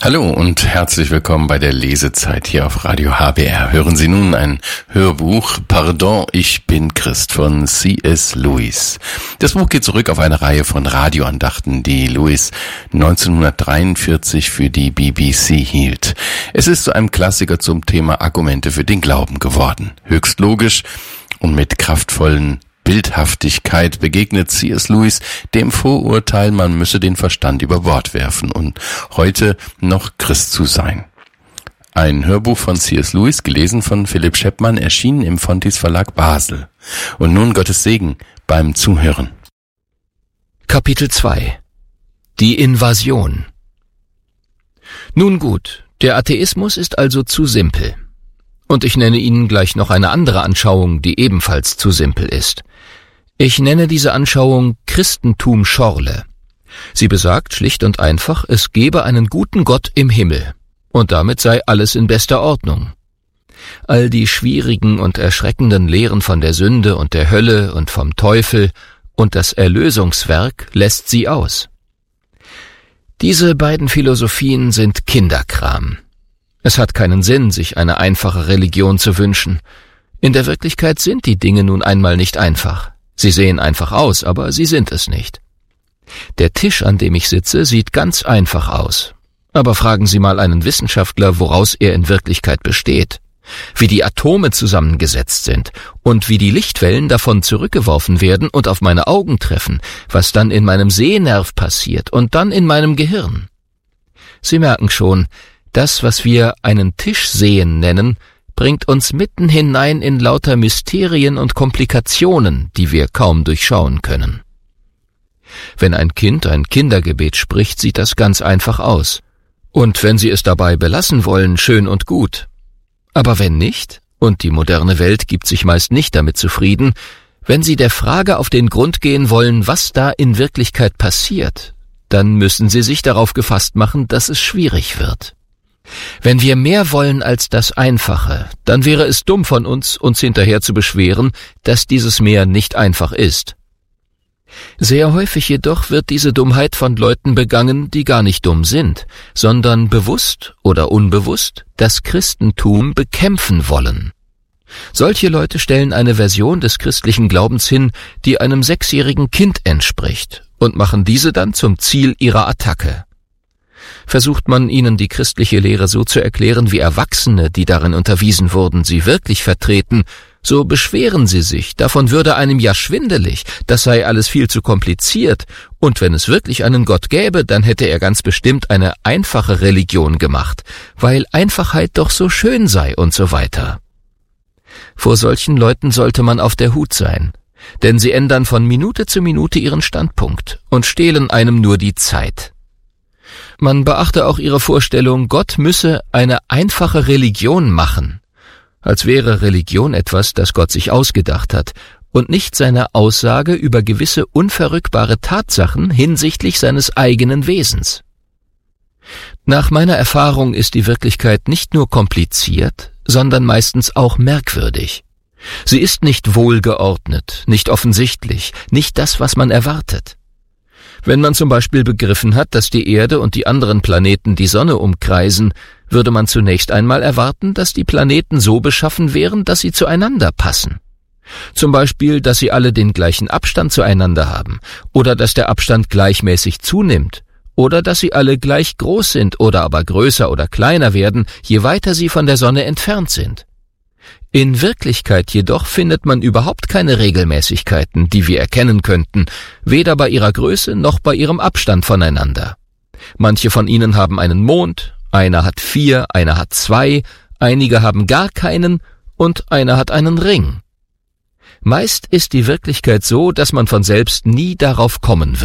Hallo und herzlich willkommen bei der Lesezeit hier auf Radio HBR. Hören Sie nun ein Hörbuch Pardon, ich bin Christ von C.S. Lewis. Das Buch geht zurück auf eine Reihe von Radioandachten, die Lewis 1943 für die BBC hielt. Es ist zu einem Klassiker zum Thema Argumente für den Glauben geworden. Höchst logisch und mit kraftvollen Bildhaftigkeit begegnet C.S. Lewis dem Vorurteil, man müsse den Verstand über Bord werfen und heute noch Christ zu sein. Ein Hörbuch von C.S. Lewis, gelesen von Philipp Scheppmann, erschienen im Fontys Verlag Basel. Und nun Gottes Segen beim Zuhören. Kapitel 2 – Die Invasion. Nun gut, der Atheismus ist also zu simpel. Und ich nenne Ihnen gleich noch eine andere Anschauung, die ebenfalls zu simpel ist. Ich nenne diese Anschauung Christentum Schorle. Sie besagt schlicht und einfach, es gebe einen guten Gott im Himmel. Und damit sei alles in bester Ordnung. All die schwierigen und erschreckenden Lehren von der Sünde und der Hölle und vom Teufel und das Erlösungswerk lässt sie aus. Diese beiden Philosophien sind Kinderkram. Es hat keinen Sinn, sich eine einfache Religion zu wünschen. In der Wirklichkeit sind die Dinge nun einmal nicht einfach. Sie sehen einfach aus, aber sie sind es nicht. Der Tisch, an dem ich sitze, sieht ganz einfach aus. Aber fragen Sie mal einen Wissenschaftler, woraus er in Wirklichkeit besteht, wie die Atome zusammengesetzt sind und wie die Lichtwellen davon zurückgeworfen werden und auf meine Augen treffen, was dann in meinem Sehnerv passiert und dann in meinem Gehirn. Sie merken schon, das, was wir einen Tisch sehen nennen, bringt uns mitten hinein in lauter Mysterien und Komplikationen, die wir kaum durchschauen können. Wenn ein Kind ein Kindergebet spricht, sieht das ganz einfach aus. Und wenn Sie es dabei belassen wollen, schön und gut. Aber wenn nicht, und die moderne Welt gibt sich meist nicht damit zufrieden, wenn Sie der Frage auf den Grund gehen wollen, was da in Wirklichkeit passiert, dann müssen Sie sich darauf gefasst machen, dass es schwierig wird. Wenn wir mehr wollen als das Einfache, dann wäre es dumm von uns, uns hinterher zu beschweren, dass dieses Mehr nicht einfach ist. Sehr häufig jedoch wird diese Dummheit von Leuten begangen, die gar nicht dumm sind, sondern bewusst oder unbewusst das Christentum bekämpfen wollen. Solche Leute stellen eine Version des christlichen Glaubens hin, die einem 6-jährigen Kind entspricht, und machen diese dann zum Ziel ihrer Attacke. Versucht man ihnen die christliche Lehre so zu erklären, wie Erwachsene, die darin unterwiesen wurden, sie wirklich vertreten, so beschweren sie sich, davon würde einem ja schwindelig, das sei alles viel zu kompliziert, und wenn es wirklich einen Gott gäbe, dann hätte er ganz bestimmt eine einfache Religion gemacht, weil Einfachheit doch so schön sei und so weiter. Vor solchen Leuten sollte man auf der Hut sein, denn sie ändern von Minute zu Minute ihren Standpunkt und stehlen einem nur die Zeit. Man beachte auch ihre Vorstellung, Gott müsse eine einfache Religion machen, als wäre Religion etwas, das Gott sich ausgedacht hat und nicht seine Aussage über gewisse unverrückbare Tatsachen hinsichtlich seines eigenen Wesens. Nach meiner Erfahrung ist die Wirklichkeit nicht nur kompliziert, sondern meistens auch merkwürdig. Sie ist nicht wohlgeordnet, nicht offensichtlich, nicht das, was man erwartet. Wenn man zum Beispiel begriffen hat, dass die Erde und die anderen Planeten die Sonne umkreisen, würde man zunächst einmal erwarten, dass die Planeten so beschaffen wären, dass sie zueinander passen. Zum Beispiel, dass sie alle den gleichen Abstand zueinander haben, oder dass der Abstand gleichmäßig zunimmt, oder dass sie alle gleich groß sind oder aber größer oder kleiner werden, je weiter sie von der Sonne entfernt sind. In Wirklichkeit jedoch findet man überhaupt keine Regelmäßigkeiten, die wir erkennen könnten, weder bei ihrer Größe noch bei ihrem Abstand voneinander. Manche von ihnen haben einen Mond, einer hat 4, einer hat 2, einige haben gar keinen und einer hat einen Ring. Meist ist die Wirklichkeit so, dass man von selbst nie darauf kommen wird.